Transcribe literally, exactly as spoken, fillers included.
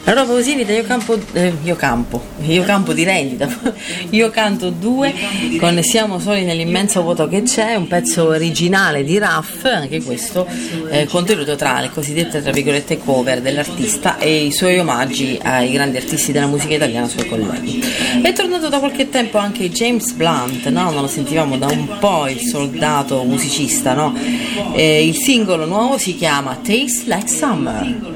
Allora Pausini da Io Campo, eh, Io Campo, Io Campo di Rendita, Io Canto due con Siamo soli nell'immenso vuoto che c'è, un pezzo originale di Raff, anche questo eh, contenuto tra le cosiddette tra virgolette cover dell'artista e i suoi omaggi ai grandi artisti della musica italiana, suoi colleghi. È tornato da qualche tempo anche James Blunt, no? Non lo sentivamo da un po', il soldato musicista, no? Eh, il singolo nuovo si chiama Tastes Like Summer.